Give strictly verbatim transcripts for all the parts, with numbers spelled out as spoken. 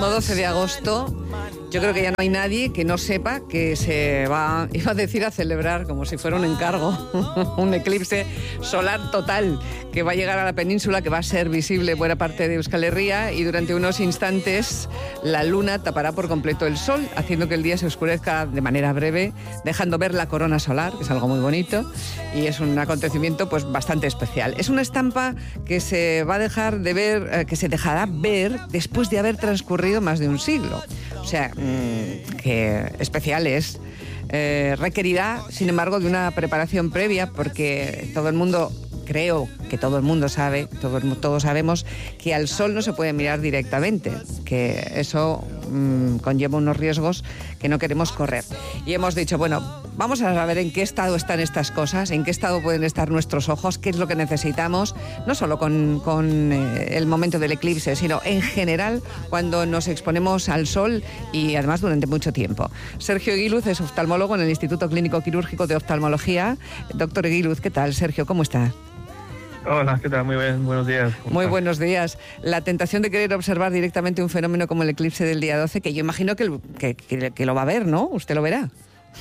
doce de agosto, yo creo que ya no hay nadie que no sepa que se va, iba a decir, a celebrar como si fuera un encargo, un eclipse solar total que va a llegar a la península, que va a ser visible buena parte de Euskal Herria, y durante unos instantes la luna tapará por completo el sol, haciendo que el día se oscurezca de manera breve, dejando ver la corona solar, que es algo muy bonito, y es un acontecimiento pues bastante especial. Es una estampa que se va a dejar de ver, eh, que se dejará ver después de haber transcurrido más de un siglo. O sea, mmm, que especial es. Eh, requerirá, sin embargo, de una preparación previa, porque todo el mundo, creo que todo el mundo sabe, todo, todos sabemos que al sol no se puede mirar directamente, que eso mmm, conlleva unos riesgos que no queremos correr. Y hemos dicho, bueno, vamos a saber en qué estado están estas cosas, en qué estado pueden estar nuestros ojos, qué es lo que necesitamos, no solo con, con eh, el momento del eclipse, sino en general cuando nos exponemos al sol y además durante mucho tiempo. Sergio Eguiluz es oftalmólogo en el Instituto Clínico Quirúrgico de Oftalmología. Doctor Eguiluz, ¿qué tal? Sergio, ¿cómo está? Hola, ¿qué tal? Muy bien, buenos días. Muy buenos días. La tentación de querer observar directamente un fenómeno como el eclipse del día doce, que yo imagino que, que, que, que lo va a ver, ¿no? ¿Usted lo verá?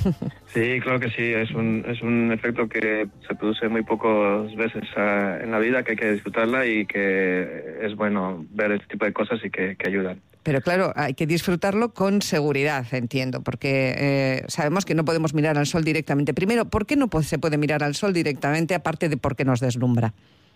Sí, claro que sí. Es un, es un efecto que se produce muy pocas veces uh, en la vida, que hay que disfrutarla y que es bueno ver este tipo de cosas y que, que ayudan. Pero claro, hay que disfrutarlo con seguridad, entiendo, porque eh, sabemos que no podemos mirar al sol directamente. Primero, ¿por qué no se puede mirar al sol directamente, aparte de porque nos deslumbra?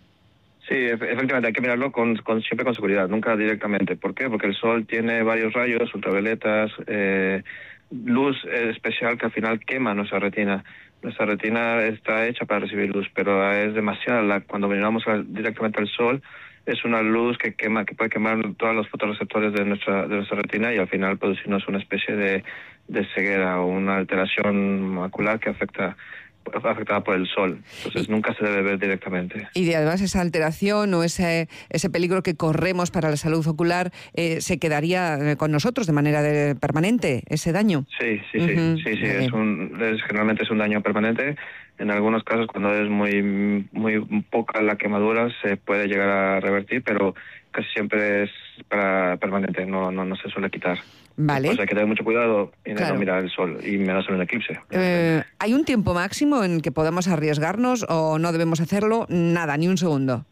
Sí, efectivamente, hay que mirarlo con, con, siempre con seguridad, nunca directamente. ¿Por qué? Porque el sol tiene varios rayos ultravioletas, eh, luz especial que al final quema nuestra retina. Nuestra retina está hecha para recibir luz, pero es demasiada. La, cuando miramos al, directamente al sol, es una luz que quema, que puede quemar todos los fotorreceptores de nuestra de nuestra retina y al final producirnos una especie de, de ceguera o una alteración macular que afecta afectada por el sol. Entonces y, nunca se debe ver directamente. Y de, además esa alteración o ese ese peligro que corremos para la salud ocular eh, se quedaría con nosotros de manera de, permanente, ese daño. Sí, sí, sí, uh-huh. sí, sí, es un, es, generalmente es un daño permanente. En algunos casos, cuando es muy muy poca la quemadura, se puede llegar a revertir, pero casi siempre es para permanente, no no no se suele quitar. Vale. Pues hay que tener mucho cuidado y claro. no mirar el sol y menos en el eclipse. Eh, ¿Hay un tiempo máximo en que podamos arriesgarnos o no debemos hacerlo? Nada, ni un segundo.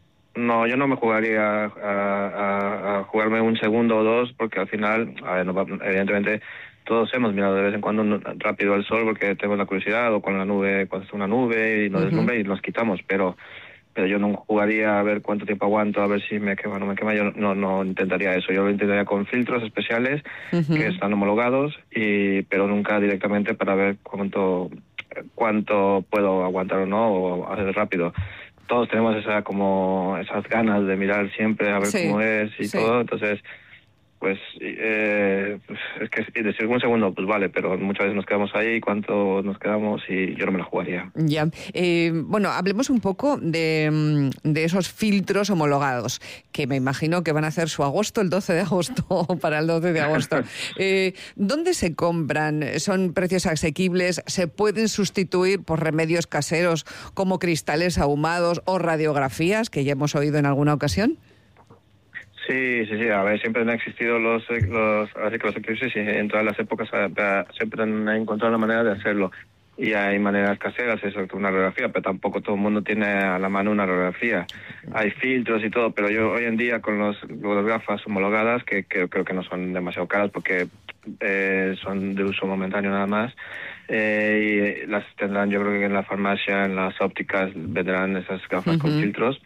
No, yo no me jugaría a, a, a jugarme un segundo o dos, porque al final, a ver, no, evidentemente, todos hemos mirado de vez en cuando rápido al sol porque tenemos la curiosidad, o con la nube, cuando está una nube y nos uh-huh. deslumbra y nos quitamos, pero pero yo no jugaría a ver cuánto tiempo aguanto, a ver si me quema o no me quema. Yo no no intentaría eso. Yo lo intentaría con filtros especiales uh-huh. que están homologados, y pero nunca directamente para ver cuánto cuánto puedo aguantar o no, o hacer rápido. Todos tenemos esa como esas ganas de mirar siempre a ver sí, cómo es y sí. todo. Entonces, pues, eh, pues es que decir un segundo, pues vale, pero muchas veces nos quedamos ahí, cuánto nos quedamos, y yo no me la jugaría. Ya, eh, bueno, hablemos un poco de, de esos filtros homologados, que me imagino que van a hacer su agosto el doce de agosto para el doce de agosto. eh, ¿Dónde se compran? ¿Son precios asequibles? ¿Se pueden sustituir por remedios caseros como cristales ahumados o radiografías, que ya hemos oído en alguna ocasión? Sí, sí, sí. A ver, siempre han existido los, los, así que los eclipses, y en todas las épocas siempre han encontrado una manera de hacerlo. Y hay maneras caseras, eso, una radiografía, pero tampoco todo el mundo tiene a la mano una radiografía. Hay filtros y todo, pero yo hoy en día con los, las gafas homologadas, que, que creo que no son demasiado caras porque eh, son de uso momentáneo nada más, eh, y las tendrán, yo creo que en la farmacia, en las ópticas, vendrán esas gafas uh-huh. con filtros,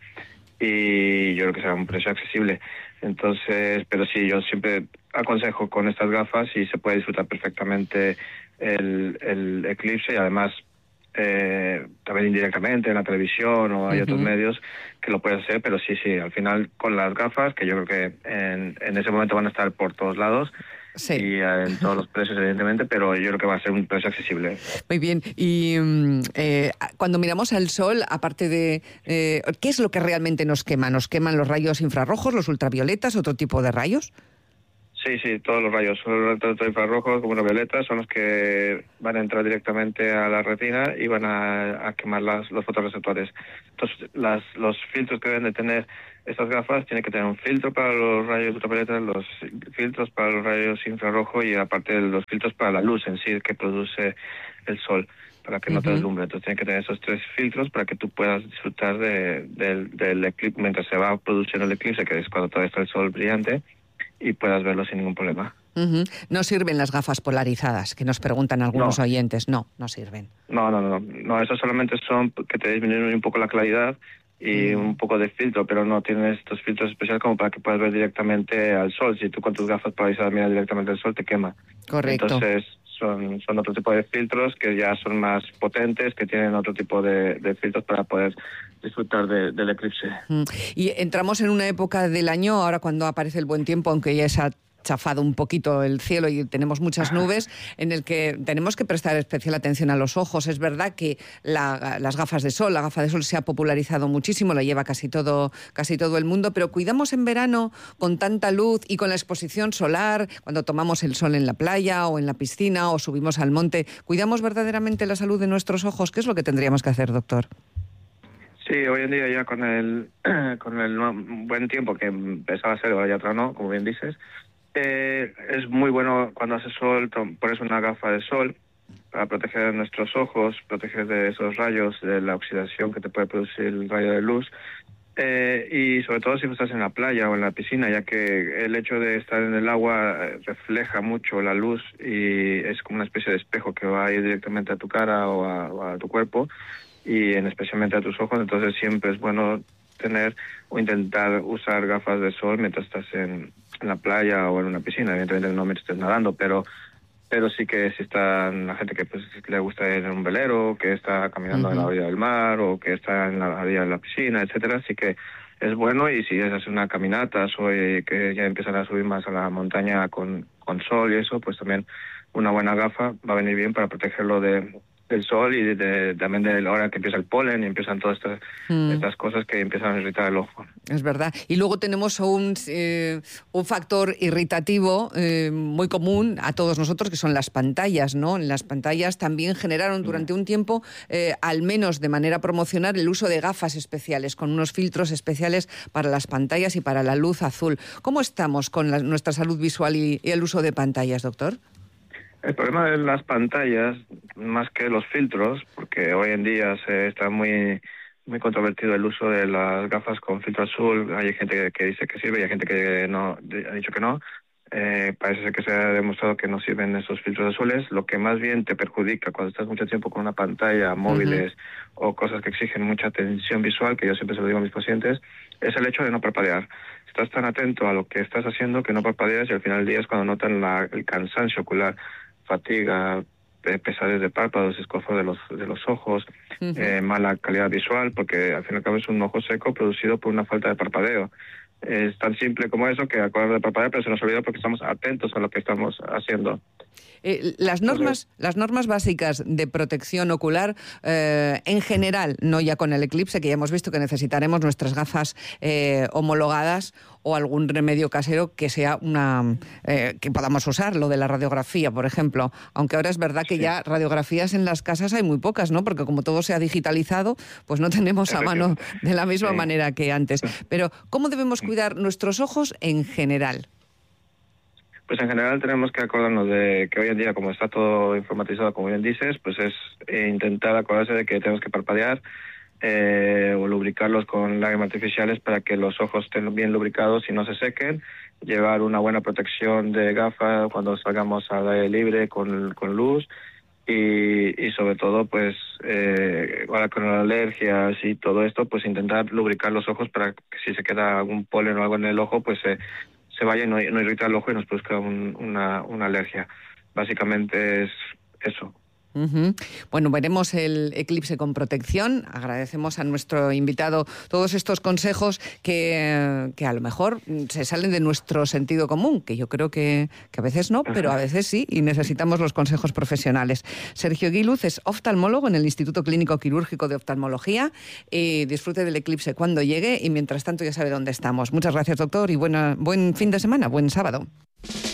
y yo creo que será un precio accesible. Entonces, pero sí, yo siempre aconsejo con estas gafas, y se puede disfrutar perfectamente el, el eclipse, y además eh, también indirectamente en la televisión, o hay uh-huh. otros medios que lo pueden hacer, pero sí, sí, al final con las gafas, que yo creo que en, en ese momento van a estar por todos lados, sí. y en todos los precios, evidentemente, pero yo creo que va a ser un precio accesible. Muy bien. Y eh, cuando miramos al sol, aparte de... Eh, ¿qué es lo que realmente nos quema? ¿Nos queman los rayos infrarrojos, los ultravioletas, otro tipo de rayos? Sí, sí, todos los rayos, tanto infrarrojos como los violetas, son los que van a entrar directamente a la retina y van a, a quemar las, los fotorreceptores. Entonces, las, los filtros que deben de tener estas gafas tienen que tener un filtro para los rayos ultravioletas, los filtros para los rayos infrarrojos y aparte los filtros para la luz en sí que produce el sol, para que no te Uh-huh. deslumbre. Entonces tienen que tener esos tres filtros para que tú puedas disfrutar de, de, del eclipse mientras se va produciendo el eclipse, que es cuando todavía está el sol brillante, y puedas verlo sin ningún problema. Uh-huh. No sirven las gafas polarizadas, que nos preguntan algunos No. oyentes. No, no sirven. No, no, no, no, no, eso solamente son que te disminuyen un poco la claridad y Uh-huh. un poco de filtro, pero no tienen estos filtros especiales como para que puedas ver directamente al sol. Si tú con tus gafas polarizadas miras directamente al sol, te quema. Correcto. Entonces son, son otro tipo de filtros que ya son más potentes, que tienen otro tipo de, de filtros para poder disfrutar de, del eclipse. Uh-huh. Y entramos en una época del año, ahora cuando aparece el buen tiempo, aunque ya es chafado un poquito el cielo y tenemos muchas nubes, en el que tenemos que prestar especial atención a los ojos. Es verdad que la, las gafas de sol, la gafa de sol se ha popularizado muchísimo, la lleva casi todo, casi todo el mundo, pero cuidamos en verano con tanta luz y con la exposición solar, cuando tomamos el sol en la playa o en la piscina o subimos al monte, ¿cuidamos verdaderamente la salud de nuestros ojos? ¿Qué es lo que tendríamos que hacer, doctor? Sí, hoy en día ya con el, con el buen tiempo que empezaba a ser, ahora ya otro no, como bien dices, Eh, es muy bueno cuando hace sol, pones una gafa de sol para proteger nuestros ojos, proteger de esos rayos, de la oxidación que te puede producir el rayo de luz. Eh, y sobre todo si estás en la playa o en la piscina, ya que el hecho de estar en el agua refleja mucho la luz y es como una especie de espejo que va a ir directamente a tu cara o a, o a tu cuerpo y en especialmente a tus ojos. Entonces siempre es bueno tener o intentar usar gafas de sol mientras estás en, en la playa o en una piscina. Evidentemente no mientras estés nadando, pero pero sí que si está la gente que pues le gusta ir en un velero, que está caminando uh-huh. en la orilla del mar o que está en la orilla de la piscina, etcétera, sí que es bueno. Y si es hacer una caminata o que ya empiezan a subir más a la montaña con, con sol y eso, pues también una buena gafa va a venir bien para protegerlo de del sol y de, de, también de la hora que empieza el polen y empiezan todas estas, mm. estas cosas que empiezan a irritar el ojo. Es verdad. Y luego tenemos un, eh, un factor irritativo eh, muy común a todos nosotros, que son las pantallas, ¿no? Las pantallas también generaron durante un tiempo, eh, al menos de manera promocional, el uso de gafas especiales, con unos filtros especiales para las pantallas y para la luz azul. ¿Cómo estamos con la, nuestra salud visual y, y el uso de pantallas, doctor? El problema de las pantallas, más que los filtros, porque hoy en día se está muy muy controvertido el uso de las gafas con filtro azul. Hay gente que dice que sirve y hay gente que no ha dicho que no. Eh, parece ser que se ha demostrado que no sirven esos filtros azules. Lo que más bien te perjudica cuando estás mucho tiempo con una pantalla, móviles uh-huh. o cosas que exigen mucha atención visual, que yo siempre se lo digo a mis pacientes, es el hecho de no parpadear. Estás tan atento a lo que estás haciendo que no parpadeas y al final del día es cuando notan la, el cansancio ocular, fatiga, pesadez de párpados, escozor de los de los ojos, uh-huh. eh, mala calidad visual, porque al fin y al cabo es un ojo seco producido por una falta de parpadeo. Es tan simple como eso, que acordar de parpadear, pero se nos olvida porque estamos atentos a lo que estamos haciendo. Eh, las normas, las normas básicas de protección ocular, eh, en general, no ya con el eclipse, que ya hemos visto que necesitaremos nuestras gafas eh, homologadas o algún remedio casero que sea una eh, que podamos usar, lo de la radiografía, por ejemplo. Aunque ahora es verdad que sí. ya radiografías en las casas hay muy pocas, ¿no? Porque como todo se ha digitalizado, pues no tenemos a mano de la misma sí. manera que antes. Pero, ¿cómo debemos cuidar nuestros ojos en general? Pues en general tenemos que acordarnos de que hoy en día, como está todo informatizado, como bien dices, pues es intentar acordarse de que tenemos que parpadear eh, o lubricarlos con lágrimas artificiales para que los ojos estén bien lubricados y no se sequen. Llevar una buena protección de gafa cuando salgamos al aire libre con, con luz y, y sobre todo, pues eh, ahora con las alergias y todo esto, pues intentar lubricar los ojos para que si se queda algún polen o algo en el ojo, pues eh, se vaya y no, no irrita el ojo y nos produzca un, una, una alergia. Básicamente es eso. Uh-huh. Bueno, veremos el eclipse con protección. Agradecemos a nuestro invitado todos estos consejos que, que a lo mejor se salen de nuestro sentido común, que yo creo que, que a veces no, pero a veces sí, y necesitamos los consejos profesionales. Sergio Guiluz es oftalmólogo en el Instituto Clínico Quirúrgico de Oftalmología. Y disfrute del eclipse cuando llegue y mientras tanto ya sabe dónde estamos. Muchas gracias, doctor, y buena, buen fin de semana, buen sábado.